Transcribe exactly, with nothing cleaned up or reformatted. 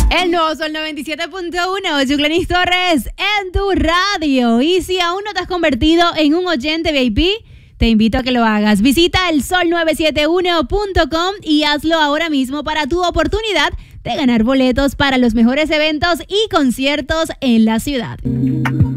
El nuevo Sol noventa y siete punto uno, Yuclenis Torres en tu radio. Y si aún no te has convertido en un oyente V I P, te invito a que lo hagas. Visita el sol nueve siete uno punto com y hazlo ahora mismo para tu oportunidad de ganar boletos para los mejores eventos y conciertos en la ciudad.